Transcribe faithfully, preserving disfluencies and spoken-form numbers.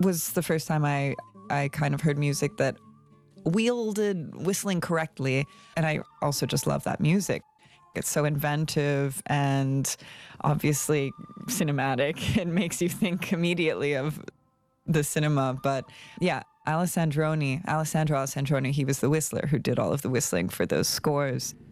was the first time I, I kind of heard music that wielded whistling correctly. And I also just love that music. It's so inventive and obviously cinematic. It makes you think immediately of the cinema. But yeah, Alessandroni, Alessandro Alessandroni, he was the whistler who did all of the whistling for those scores.